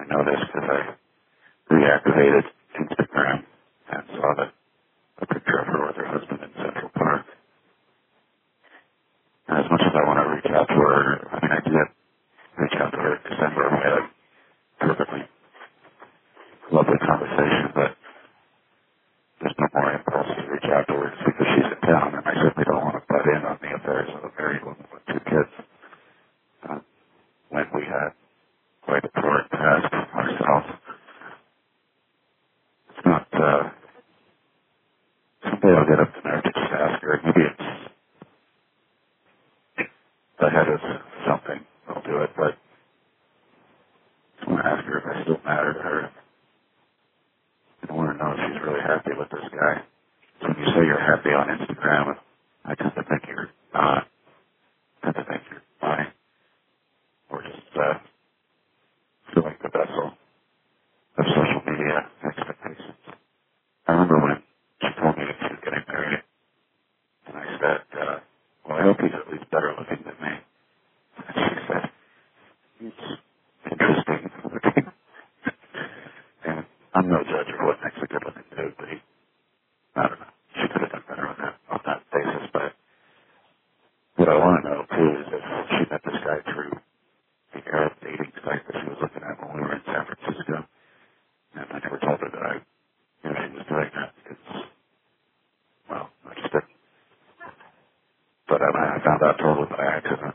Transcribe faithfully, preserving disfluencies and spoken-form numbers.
noticed because I reactivated Instagram and saw that a picture of her with her husband in Central Park. And as much as I want to reach out to her, I mean, I did reach out to her in December. We had a perfectly lovely conversation, but there's no more impulse to reach out to her because she's in town, and I certainly don't want to butt in on the affairs of a married woman with two kids uh, when we had quite a torrid past ourselves. It's not, uh, someday I'll get up the nerve to just ask her. Maybe it's ahead of something. I'll do it, but I just want to ask her if I still matter to her. I want to know if she's really happy with this guy. So when you say you're happy on Instagram, I tend to think you're not. I tend to think you're lying. Or just uh, filling the vessel of social media expectations. I remember when she told me that she was getting married, and I said, uh, well, I hope he's at least better looking than me. And she said, he's